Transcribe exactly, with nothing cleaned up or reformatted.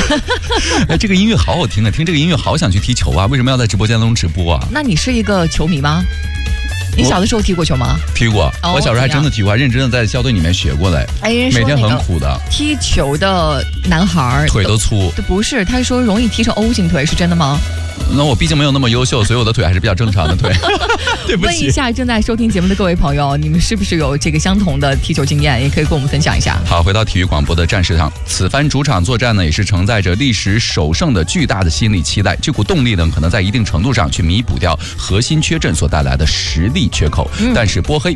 哎，这个音乐好好听啊！听这个音乐好想去踢球啊！为什么要在直播间中直播啊？ 那你是一个球迷吗？你小的时候踢过球吗？ 踢过，哦、我小时候还真的踢过，还认真的在校队里面学过嘞。 哎， 每天很苦的。 踢球的男孩腿都粗， 不是？他说容易踢成 O 型腿，是真的吗？ 那我毕竟没有那么优秀，所以我的腿还是比较正常的腿。对不起。 问一下正在收听节目的各位朋友，你们是不是有这个相同的踢球经验？也可以跟我们分享一下。 好，回到体育广播的战士上，此番主场作战呢，也是承载着历史首胜的巨大的心理期待。这股动力呢，可能在一定程度上去弥补掉核心缺阵所带来的实力缺口。嗯、但是波黑